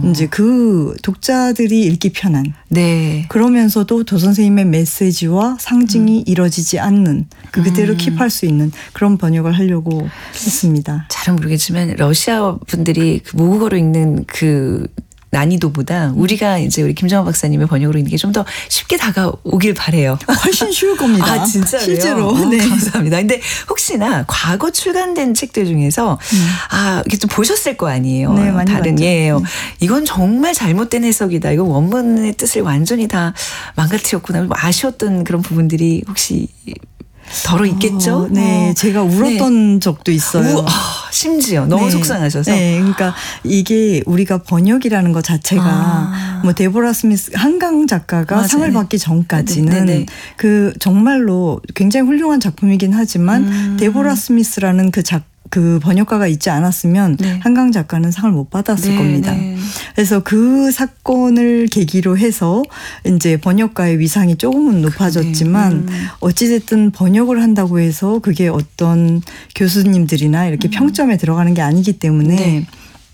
이제 그 독자들이 읽기 편한. 네. 그러면서도 도 선생님의 메시지와 상징이 이뤄지지 않는 그대로 킵할 수 있는 그런 번역을 하려고 했습니다. 잘은 모르겠지만 러시아 분들이 그 모국어로 읽는 그 난이도보다 우리가 이제 우리 김정호 박사님의 번역으로 있는 게 좀 더 쉽게 다가오길 바래요. 훨씬 쉬울 겁니다. 아, 진짜요? 실제로. 네. 감사합니다. 근데 혹시나 과거 출간된 책들 중에서 이게 좀 보셨을 거 아니에요. 네, 많이 다른 봤죠. 예요. 이건 정말 잘못된 해석이다. 이거 원문의 뜻을 완전히 다 망가뜨렸구나. 아쉬웠던 그런 부분들이 혹시 덜어 있겠죠? 네, 제가 울었던 적도 있어요. 심지어 너무 속상하셔서. 네, 그러니까 이게 우리가 번역이라는 것 자체가 뭐 데보라 스미스 한강 작가가 맞아요. 상을 받기 전까지는 네. 그 정말로 굉장히 훌륭한 작품이긴 하지만 데보라 스미스라는 그 번역가가 있지 않았으면 네. 한강 작가는 상을 못 받았을 겁니다. 네. 그래서 그 사건을 계기로 해서 이제 번역가의 위상이 조금은 높아졌지만 어찌됐든 번역을 한다고 해서 그게 어떤 교수님들이나 이렇게 평점에 들어가는 게 아니기 때문에 네.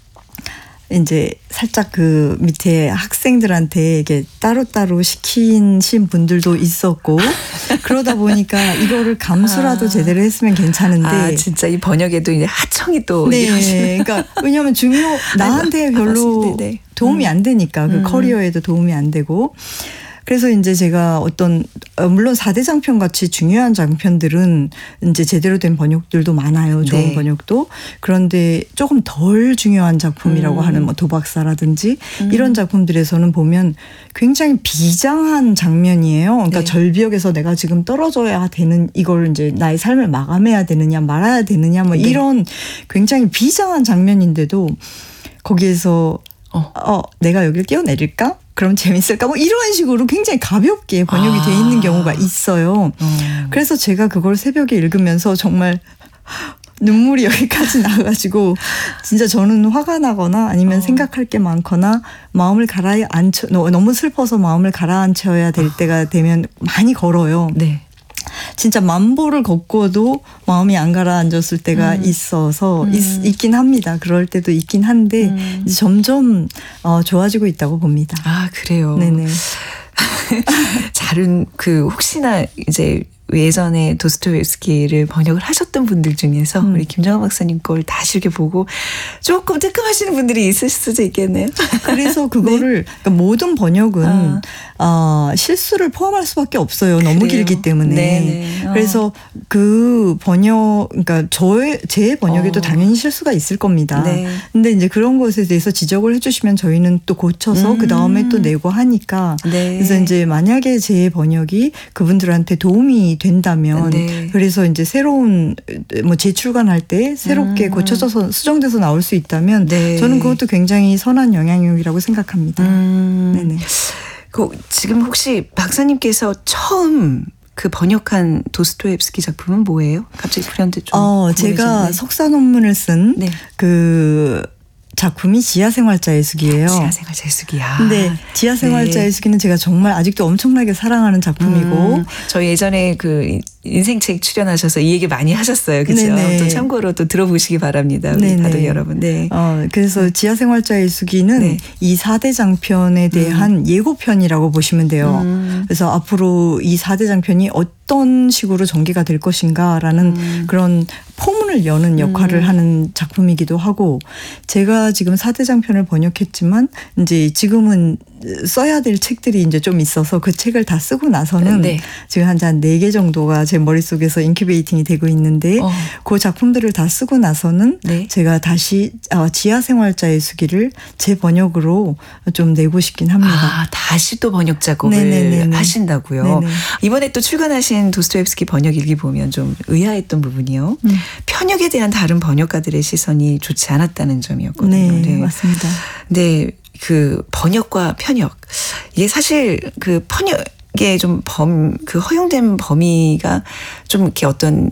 이제 살짝 그 밑에 학생들한테 이게 따로따로 시키신 분들도 있었고 그러다 보니까 이거를 감수라도 제대로 했으면 괜찮은데 진짜 이 번역에도 이제 하청이 또 네, 그러니까 왜냐하면 나한테 별로 도움이 안 되니까 그 커리어에도 도움이 안 되고 그래서 이제 제가 물론 4대 장편 같이 중요한 장편들은 이제 제대로 된 번역들도 많아요. 좋은 네. 번역도. 그런데 조금 덜 중요한 작품이라고 하는 뭐 도박사라든지 이런 작품들에서는 보면 굉장히 비장한 장면이에요. 그러니까 네. 절벽에서 내가 지금 떨어져야 되는 이걸 이제 나의 삶을 마감해야 되느냐 말아야 되느냐 뭐 이런 굉장히 비장한 장면인데도 거기에서 내가 여기를 뛰어내릴까? 그럼 재밌을까? 뭐 이런 식으로 굉장히 가볍게 번역이 돼 있는 경우가 있어요. 그래서 제가 그걸 새벽에 읽으면서 정말 눈물이 여기까지 나가지고 진짜 저는 화가 나거나 아니면 생각할 게 많거나 마음을 너무 슬퍼서 마음을 가라앉혀야 될 때가 되면 많이 걸어요. 네. 진짜 만보를 걷고도 마음이 안 가라앉았을 때가 있어서 있긴 합니다. 그럴 때도 있긴 한데 이제 점점 좋아지고 있다고 봅니다. 아, 그래요. 네네. 잘은 혹시나 이제 예전에 도스토옙스키를 번역을 하셨던 분들 중에서 우리 김정호 박사님 걸 다시 이렇게 보고 조금 뜨끔하시는 분들이 있을 수도 있겠네요. 그래서 그거를 그러니까 모든 번역은 실수를 포함할 수밖에 없어요. 너무 그래요. 길기 때문에. 네네. 그래서 그 그러니까 제 번역에도 당연히 실수가 있을 겁니다. 네. 근데 이제 그런 것에 대해서 지적을 해주시면 저희는 또 고쳐서 그 다음에 또 내고 하니까. 네. 그래서 이제 만약에 제 번역이 그분들한테 도움이 된다면 네. 그래서 이제 새로운 뭐 재출간할 때 새롭게 고쳐져서 수정돼서 나올 수 있다면 네. 저는 그것도 굉장히 선한 영향력이라고 생각합니다. 네네. 지금 혹시 박사님께서 처음 그 번역한 도스토옙스키 작품은 뭐예요? 갑자기 불현듯 좀 제가 석사 논문을 쓴 그 작품이 지하생활자의 숲이에요. 지하생활자의 숲이야. 근데 지하생활자의 숲은 제가 정말 아직도 엄청나게 사랑하는 작품이고 저 예전에 그 인생책 출연하셔서 이 얘기 많이 하셨어요. 그렇죠? 또 참고로 또 들어보시기 바랍니다. 우리 다들 여러분. 네. 그래서 지하생활자의 숲은 이 4대 장편에 대한 예고편이라고 보시면 돼요. 그래서 앞으로 이 4대 장편이 어떤 식으로 전개가 될 것인가라는 그런 포문을 여는 역할을 하는 작품이기도 하고 제가 지금 4대 장편을 번역했지만 이제 지금은 써야 될 책들이 이제 좀 있어서 그 책을 다 쓰고 나서는 지금 한 4개 정도가 제 머릿속에서 인큐베이팅이 되고 있는데 그 작품들을 다 쓰고 나서는 제가 다시 지하생활자의 수기를 제 번역으로 좀 내고 싶긴 합니다. 다시 또 번역 작업을 하신다고요. 이번에 또 출간하신 도스토옙스키 번역 일기 보면 좀 의아했던 부분이요. 편역에 대한 다른 번역가들의 시선이 좋지 않았다는 점이었거든요. 네, 맞습니다. 네. 그 번역과 편역 이게 사실 그 번역에 좀 그 허용된 범위가 좀 이렇게 어떤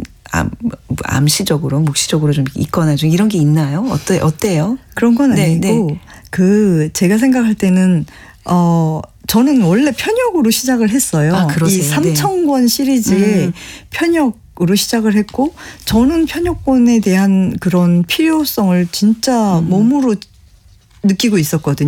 암시적으로 묵시적으로 좀 있거나 좀 이런 게 있나요? 어때요? 그런 건 아니고 제가 생각할 때는 저는 원래 편역으로 시작을 했어요. 이 3,000권 시리즈의 편역으로 시작을 했고 저는 편역본에 대한 그런 필요성을 진짜 몸으로 느끼고 있었거든요.